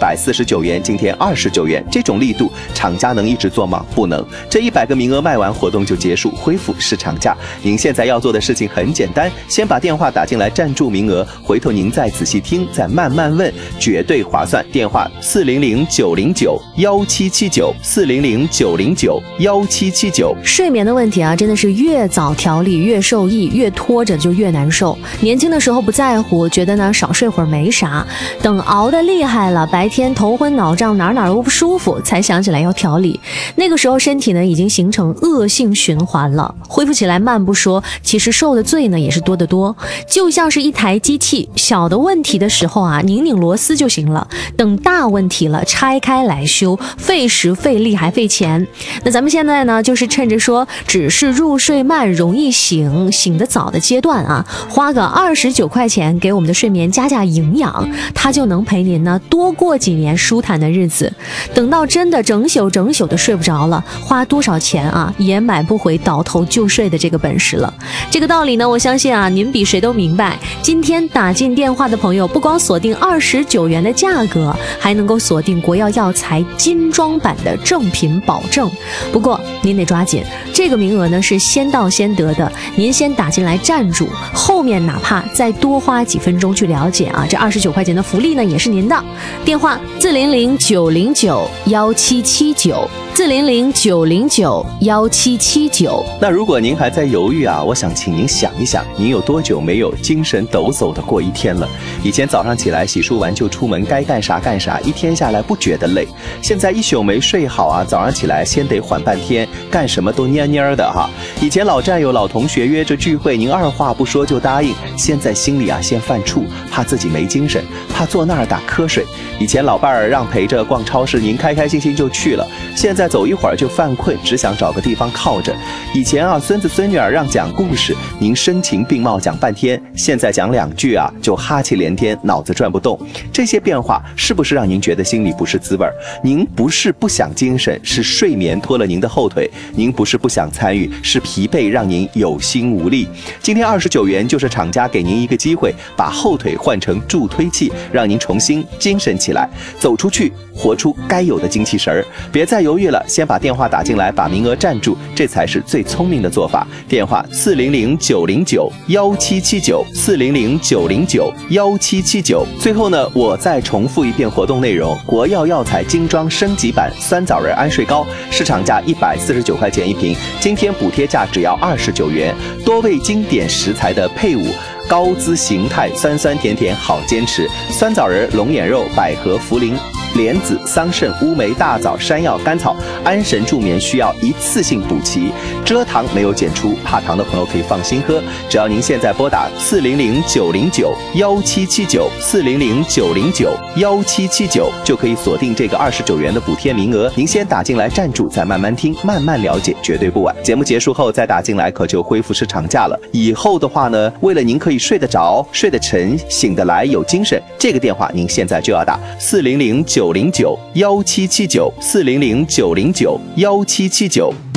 149元，今天29元，这种力度，厂家能一直做吗？不能。这100个名额卖完，活动就结束，恢复市场价。您现在要做的事情很简单，先把电话打进来占住名额，回头您再仔细听，再慢慢问，绝对划算。电话400-909-1779，400-909-1779。 睡眠的问题啊，真的是越早调理越受益，越拖着就越难受。年轻的时候不在乎，觉得呢少睡会儿没啥，等熬得厉害了，白天头昏脑胀，哪都不舒服，才想起来要调理。那个时候身体呢已经形成恶性循环了，恢复起来慢不说，其实受的罪呢也是多得多。就像是一台机器，小的问题的时候啊，拧拧螺丝就行了，等大问题了拆开来修，费时费力还费钱。那咱们现在呢就是趁着说只是入睡慢容易醒得早的阶段啊，花个29块钱给我们的睡眠加营养，它就能陪您呢多过几年舒坦的日子。等到真的整宿的睡不着了，花多少钱啊也买不回倒头就睡的这个本事了。这个道理呢，我相信啊您比谁都明白。今天打进电话的朋友，不光锁定29元的价格，还能够锁定国药药材精装版的正品保证。不过您得抓紧，这个名额呢是先到先得的，您先打进来站住，后面哪怕再多花几分钟去了解啊，这29块钱的福利呢也是您的。电话400-909-1779，400-909-1779。 那如果您还在犹豫啊，我想请您想一想，您有多久没有精神抖擞的过一天了？以前早上起来洗漱完就出门，该干啥干啥，一天下来不觉得累。现在一宿没睡好啊，早上起来先得缓半天，干什么都蔫蔫的哈。以前老战友老同学约着聚会，您二话不说就答应，现在心里啊先犯怵，怕自己没精神，怕坐那儿打瞌睡。以前老伴儿让陪着逛超市，您开开心心就去了，现在走一会儿就犯困，只想找个地方靠着。以前啊孙子孙女儿让讲故事，您声情并茂讲半天，现在讲2句啊就哈气连天，脑子转不动。这些变化是不是让您觉得心里不是滋味？您不是不想精神，是睡眠拖了您的后腿；您不是不想参与，是疲惫让您有心无力。今天29元就是厂家给您一个机会，把后腿换成助推器，让您重新精神起来，走出去，活出该有的精气神儿。别再犹豫了，先把电话打进来，把名额占住，这才是最聪明的做法。电话400-909-1779，400-909-1779。最后呢，我再重复一遍活动内容：国药药材精装升级版酸枣仁安睡膏，市场价149块钱一瓶，今天补贴价只要29元，多味经典食材的配伍，高姿形态，酸酸甜甜好坚持。酸枣仁、龙眼肉、百合、茯苓、莲子、桑葚、乌梅、大枣、山药、甘草，安神助眠需要一次性补齐，蔗糖没有减出，怕糖的朋友可以放心喝。只要您现在拨打400-909-1779，400-909-1779，就可以锁定这个29元的补贴名额。您先打进来站住，再慢慢听，慢慢了解，绝对不晚。节目结束后再打进来，可就恢复市场价了。以后的话呢，为了您可以睡得着、睡得沉、醒得来、有精神，这个电话您现在就要打400-909-1779，400-909-1779。